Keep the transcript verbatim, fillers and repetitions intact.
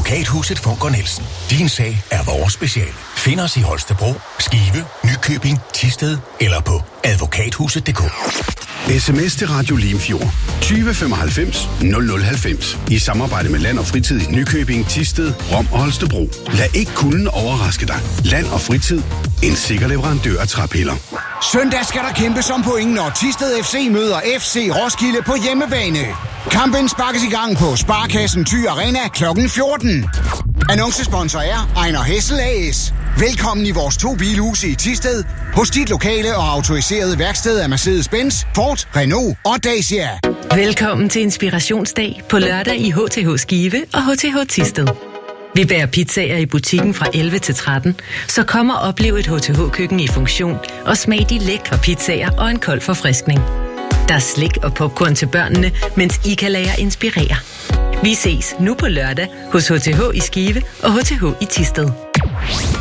Advokathuset Funker Nielsen. Din sag er vores speciale. Find os i Holstebro, Skive, Nykøbing, Thisted eller på advokathuset punktum d k. Sms til Radio Limfjord tyve femoghalvfems nul nul halvfems i samarbejde med Land og Fritid i Nykøbing, Thisted, Rom og Holstebro. Lad ikke kulden overraske dig. Land og Fritid. En sikker leverandør af træpiller. Søndag skal der kæmpes om point, når Thisted F C møder F C Roskilde på hjemmebane. Kampen sparkes i gang på Sparkassen Thy Arena klokken fjorten. Annoncesponsor er Ejner Hessel A S. Velkommen i vores to bilhuse i Thisted. Hos dit lokale og autoriserede værksted af Mercedes-Benz, Ford, Renault og Dacia. Velkommen til Inspirationsdag på lørdag i H T H Skive og H T H Thisted. Vi bærer pizzaer i butikken fra elleve til tretten, så kom og oplev et H T H-køkken i funktion og smag de lækre pizzaer og en kold forfriskning. Der er slik og popcorn til børnene, mens I kan lade jer inspirere. Vi ses nu på lørdag hos H T H i Skive og H T H i Thisted.